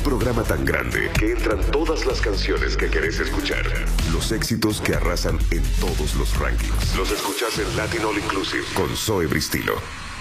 programa tan grande que entran todas las canciones que querés escuchar. Los éxitos que arrasan en todos los rankings. Los escuchás en Latin All Inclusive con Zoe Bristilo.